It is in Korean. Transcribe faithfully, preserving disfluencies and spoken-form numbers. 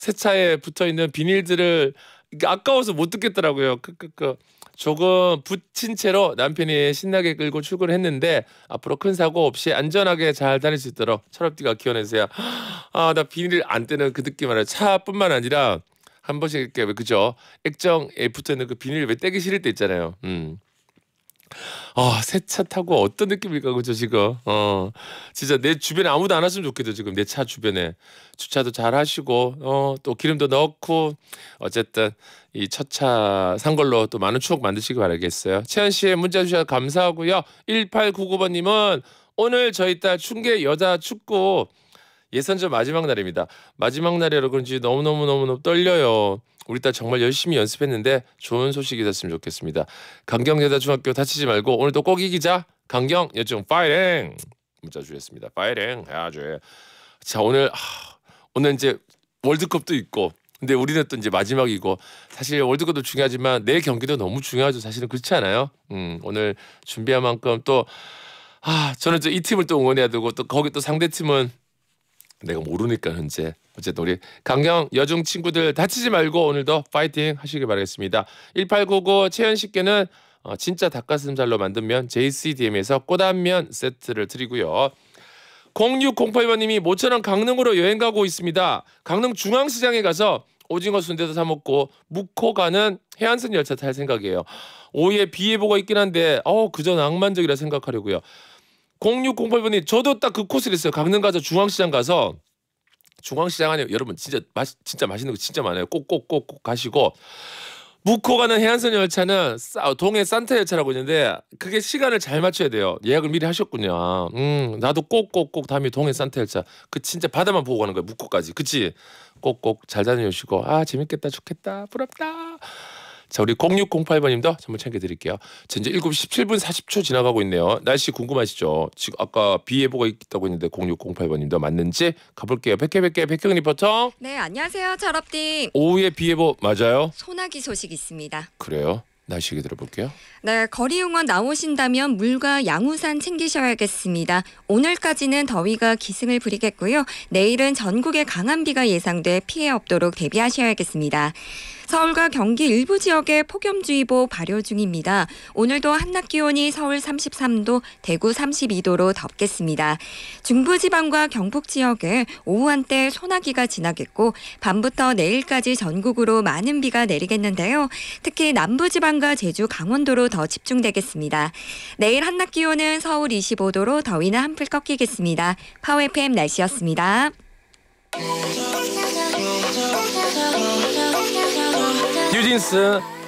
세차에 붙어있는 비닐들을 아까워서 못 듣겠더라고요. 크크크. 조금 붙인 채로 남편이 신나게 끌고 출근을 했는데 앞으로 큰 사고 없이 안전하게 잘 다닐 수 있도록 철업디가 기원해주세요. 아, 나 비닐 안 떼는 그 느낌 알아요. 차뿐만 아니라 한 번씩 이렇게 그죠? 액정에 붙어있는 그 비닐 왜 떼기 싫을 때 있잖아요. 음. 아, 새 차 타고 어떤 느낌일까 그죠 지금. 어, 진짜 내 주변에 아무도 안 왔으면 좋겠어 지금 내 차 주변에. 주차도 잘 하시고 어, 또 기름도 넣고 어쨌든 이 첫 차 산 걸로 또 많은 추억 만드시기 바라겠어요. 채연 씨의 문자 주셔서 감사하고요. 일팔구구 번님은 오늘 저희 딸 충계 여자 축구 예선전 마지막 날입니다. 마지막 날이라 그런지 너무너무너무너무 떨려요. 우리 딸 정말 열심히 연습했는데 좋은 소식이 있었으면 좋겠습니다. 강경여자중학교 다치지 말고 오늘도 꼭 이기자. 강경 여중 파이팅. 문자 주셨습니다. 파이팅 해야지. 자 오늘 하, 오늘 이제 월드컵도 있고 근데 우리는 또 이제 마지막이고 사실 월드컵도 중요하지만 내일 경기도 너무 중요하죠. 사실은 그렇지 않아요? 음, 오늘 준비한 만큼 또 아, 저는 이 팀을 또 응원해야 되고 또 거기 또 상대 팀은 내가 모르니까 현재 어쨌든 우리 강경 여중 친구들 다치지 말고 오늘도 파이팅 하시길 바라겠습니다. 일팔구구 채연 씨께는 어, 진짜 닭가슴살로 만든 면 제이씨디엠에서 꼬단면 세트를 드리고요. 공육공팔 번님이 모처럼 강릉으로 여행 가고 있습니다. 강릉 중앙시장에 가서 오징어 순대도 사 먹고 묵호 가는 해안선 열차 탈 생각이에요. 오후에 비 예보가 있긴 한데 어 그저 낭만적이라 생각하려고요. 공육공팔 번님 저도 딱 그 코스를 했어요. 강릉 가서 중앙시장 가서 중앙시장 안에 여러분 진짜 맛 진짜 맛있는 거 진짜 많아요. 꼭 꼭 꼭 꼭 가시고 묵호 가는 해안선 열차는 동해 산타 열차라고 있는데 그게 시간을 잘 맞춰야 돼요. 예약을 미리 하셨군요. 음 나도 꼭 꼭 꼭 다음에 동해 산타 열차 그 진짜 바다만 보고 가는 거야 묵호까지. 그치? 꼭 꼭 잘 다녀오시고 아 재밌겠다 좋겠다 부럽다. 자 우리 공육공팔 번님도 선물 챙겨드릴게요. 자, 이제 일곱 시 십칠 분 사십 초 지나가고 있네요. 날씨 궁금하시죠? 지금 아까 비 예보가 있다고 했는데 공육공팔 번님도 맞는지 가볼게요. 백혜백혜 백혜은 리포터. 네 안녕하세요 철업디. 오후에 비 예보 맞아요? 소나기 소식 있습니다. 그래요? 날씨 얘기 들어볼게요. 네, 거리응원 나오신다면 물과 양우산 챙기셔야겠습니다. 오늘까지는 더위가 기승을 부리겠고요. 내일은 전국에 강한 비가 예상돼 피해 없도록 대비하셔야겠습니다. 서울과 경기 일부 지역에 폭염주의보 발효 중입니다. 오늘도 한낮 기온이 서울 삼십삼 도, 대구 삼십이 도로 덥겠습니다. 중부지방과 경북 지역에 오후 한때 소나기가 지나겠고 밤부터 내일까지 전국으로 많은 비가 내리겠는데요. 특히 남부지방과 제주, 강원도로 더 집중되겠습니다. 내일 한낮 기온은 서울 이십오 도로 더위는 한풀 꺾이겠습니다. 파워 에프엠 날씨였습니다. 뉴진스